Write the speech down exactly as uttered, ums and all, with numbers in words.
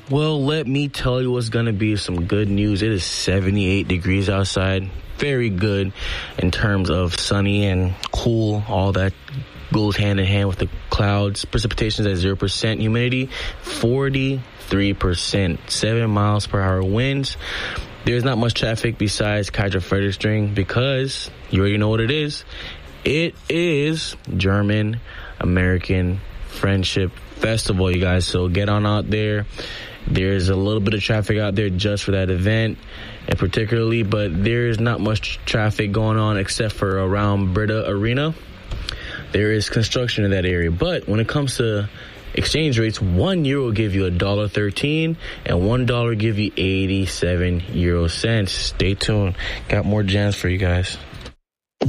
Well, let me tell you what's going to be some good news. It is seventy-eight degrees outside. Very good in terms of sunny and cool. All that goes hand in hand with the clouds. Precipitation's at zero percent. Humidity, forty-three percent. seven miles per hour winds. There's not much traffic besides Kaiser Friedrichsring because you already know what it is. It is German American Friendship Festival, you guys. So get on out there. There's a little bit of traffic out there just for that event, and particularly, but there's not much traffic going on except for around Brita Arena. There is construction in that area, but when it comes to exchange rates, one euro will give you a dollar thirteen, and one dollar give you eighty-seven euro cents. Stay tuned. Got more jams for you guys.